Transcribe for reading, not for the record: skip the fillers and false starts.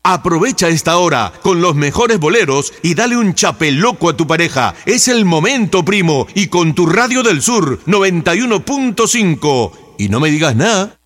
Aprovecha esta hora con los mejores boleros y dale un chapeloco a tu pareja. Es el momento, primo, y con tu Radio del Sur 91.5. Y no me digas nada.